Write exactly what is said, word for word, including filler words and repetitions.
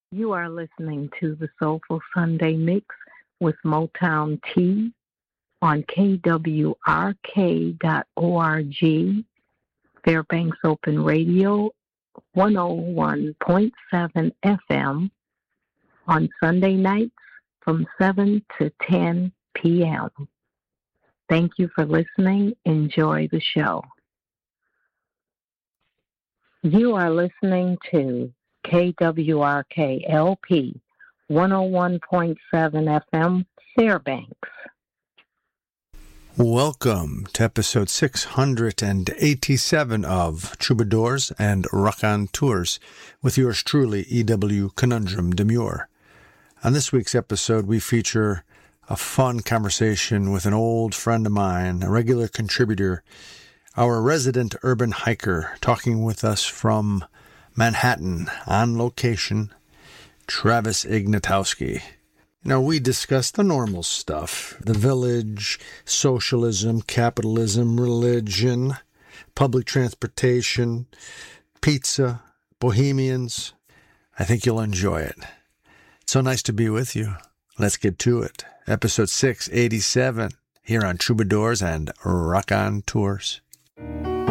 You are listening to the Soulful Sunday Mix with Motown T on K W R K dot org, Fairbanks Open Radio, one oh one point seven F M, on Sunday nights from seven to ten p.m. Thank you for listening. Enjoy the show. You are listening to K W R K L P one oh one point seven F M, Fairbanks. Welcome to episode six hundred eighty-seven of Troubadours and Raconteurs with yours truly, E W Conundrum Demure. On this week's episode, we feature a fun conversation with an old friend of mine, a regular contributor, our resident urban hiker, talking with us from Manhattan, on location, Travis Ignatowski. Now, we discussed the normal stuff, the village, socialism, capitalism, religion, public transportation, pizza, bohemians. I think you'll enjoy it. It's so nice to be with you. Let's get to it. Episode six eighty-seven here on Troubadours and Raconteurs.